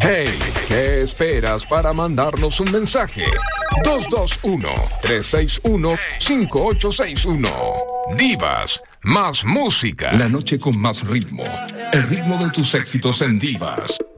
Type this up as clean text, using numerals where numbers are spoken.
Hey, ¿qué esperas para mandarnos un mensaje? 221-361-5861. Divas, más música. La noche con más ritmo. El ritmo de tus éxitos en Divas.